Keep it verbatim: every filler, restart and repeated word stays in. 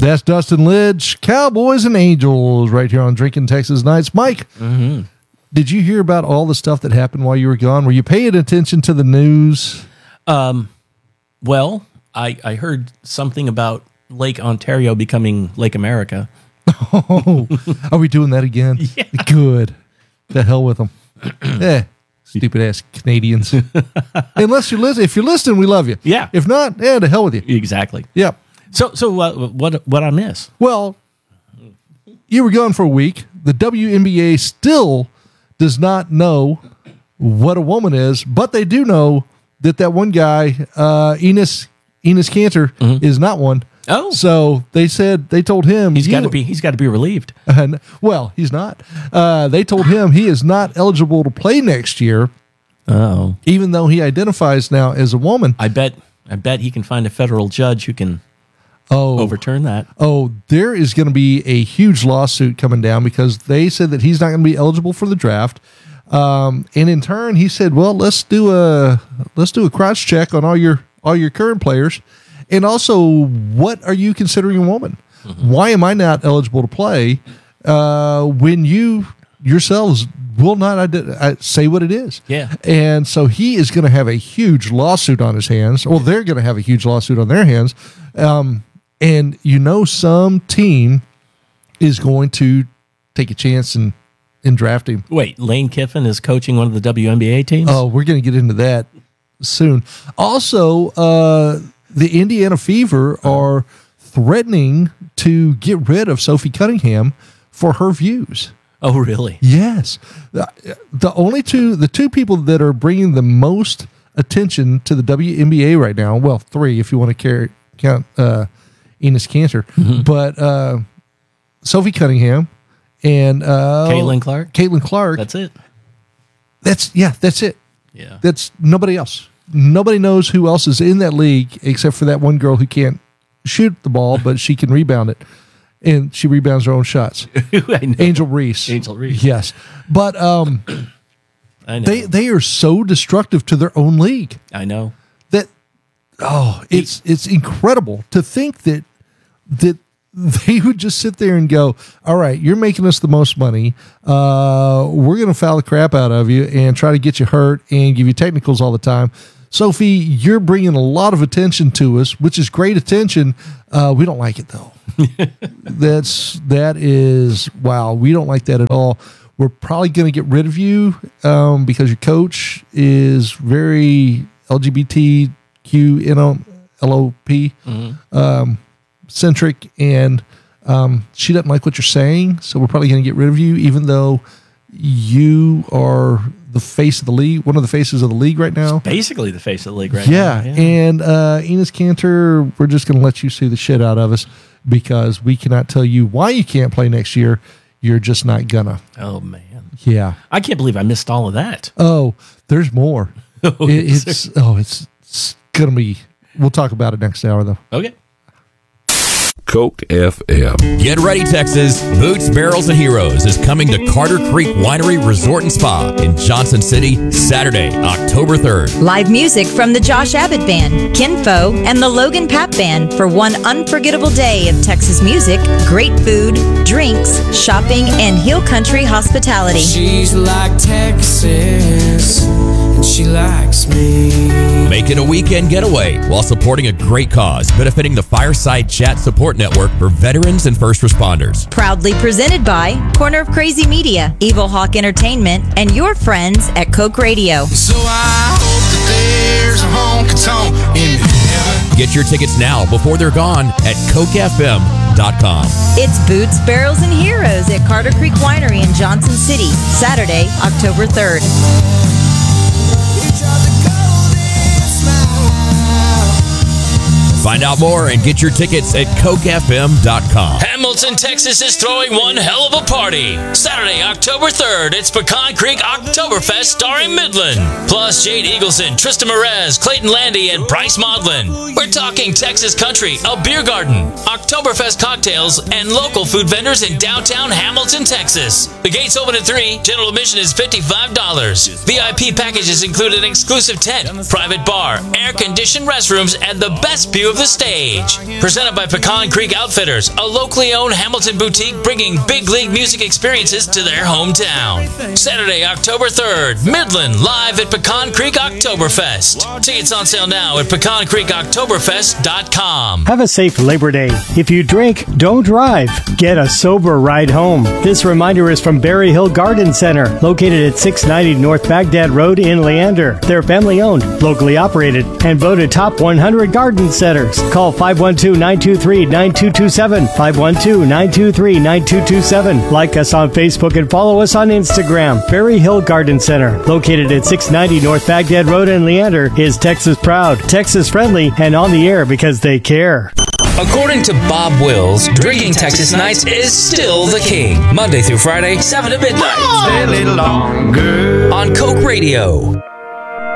That's Dustin Lidge, Cowboys and Angels, right here on Drinking Texas Nights. Mike, mm-hmm. did you hear about all the stuff that happened while you were gone? Were you paying attention to the news? Um, well, I, I heard something about Lake Ontario becoming Lake America. Oh, are we doing that again? Yeah. Good. The hell with them. eh, stupid ass Canadians. Unless you're listening, if you're listening, we love you. Yeah. If not, eh, the hell with you. Exactly. Yep. So, so uh, what? What I miss? Well, you were gone for a week. The W N B A still does not know what a woman is, but they do know that that one guy, uh, Enes Enes Kanter, mm-hmm. is not one. Oh, so they said they told him he's got to be he's got to be relieved. Uh, well, he's not. Uh, they told him he is not eligible to play next year. Oh, even though he identifies now as a woman. I bet I bet he can find a federal judge who can oh overturn that. Oh, there is going to be a huge lawsuit coming down because they said that he's not going to be eligible for the draft. Um, and in turn, he said, "Well, let's do a let's do a cross check on all your all your current players." And also, what are you considering a woman? Mm-hmm. Why am I not eligible to play uh, when you yourselves will not ident- say what it is? Yeah. And so he is going to have a huge lawsuit on his hands, or they're going to have a huge lawsuit on their hands. Um, and you know some team is going to take a chance and, and draft him. Wait, Lane Kiffin is coaching one of the W N B A teams? Oh, we're going to get into that soon. Also, uh, the Indiana Fever are threatening to get rid of Sophie Cunningham for her views. Oh, really? Yes. The, the only two, the two people that are bringing the most attention to the W N B A right now, well, three if you want to carry, count uh, Enes Kanter, mm-hmm. but uh, Sophie Cunningham and uh, Caitlin Clark. Caitlin Clark. That's it. That's yeah. That's it. Yeah. That's nobody else. Nobody knows who else is in that league except for that one girl who can't shoot the ball, but she can rebound it. And she rebounds her own shots. I know. Angel Reese. Angel Reese. Yes. But um, I know. They, they are so destructive to their own league. I know. That, oh, it's it's incredible to think that that they would just sit there and go, all right, you're making us the most money. Uh, we're going to foul the crap out of you and try to get you hurt and give you technicals all the time. Sophie, you're bringing a lot of attention to us, which is great attention. Uh, we don't like it, though. That's, that is, wow, we don't like that at all. We're probably going to get rid of you um, because your coach is very L G B T Q, you know, L O P mm-hmm. um, centric, and um, she doesn't like what you're saying, so we're probably going to get rid of you, even though you are the face of the league, one of the faces of the league right now. It's basically the face of the league right yeah, now. Yeah, and uh, Enes Kanter, we're just going to let you sue the shit out of us because we cannot tell you why you can't play next year. You're just not gonna. Oh, man. Yeah. I can't believe I missed all of that. Oh, there's more. oh, it, it's oh, it's, it's going to be, we'll talk about it next hour, though. Okay. Coke F M. Get ready, Texas. Boots, Barrels, and Heroes is coming to Carter Creek Winery Resort and Spa in Johnson City, Saturday, October third. Live music from the Josh Abbott Band, Kinfo, and the Logan Papp Band for one unforgettable day of Texas music, great food, drinks, shopping, and hill country hospitality. She's like Texas, and she likes me. Make it a weekend getaway while supporting a great cause, benefiting the Fireside Chat Support Network for veterans and first responders. Proudly presented by Corner of Crazy Media, Evil Hawk Entertainment, and your friends at Coke Radio. So I hope that there's a honky-tonk in heaven. Get your tickets now before they're gone at coke f m dot com. It's Boots, Barrels, and Heroes at Carter Creek Winery in Johnson City, Saturday, October third. Find out more and get your tickets at coke f m dot com. Hamilton, Texas is throwing one hell of a party. Saturday, October third, it's Pecan Creek Oktoberfest starring Midland. Plus Jade Eagleson, Trista Merez, Clayton Landy, and Bryce Maudlin. We're talking Texas country, a beer garden, Oktoberfest cocktails, and local food vendors in downtown Hamilton, Texas. The gates open at three. General admission is fifty-five dollars. V I P packages include an exclusive tent, private bar, air-conditioned restrooms, and the best view of the stage. Presented by Pecan Creek Outfitters, a locally owned Hamilton boutique bringing big league music experiences to their hometown. Saturday, October third, Midland, live at Pecan Creek Oktoberfest. Tickets on sale now at pecan creek oktoberfest dot com. Have a safe Labor Day. If you drink, don't drive. Get a sober ride home. This reminder is from Berry Hill Garden Center, located at six ninety North Baghdad Road in Leander. They're family owned, locally operated, and voted top one hundred garden centers. Call five one two, nine two three, nine two two seven, five one two, nine two three, nine two two seven. Like us on Facebook and follow us on Instagram. Berry Hill Garden Center, located at six ninety North Baghdad Road in Leander, is Texas proud, Texas friendly, and on the air because they care. According to Bob Wills, Drinking Texas Nights is still the king. Monday through Friday, seven to midnight. Stay a little longer. On Coke Radio.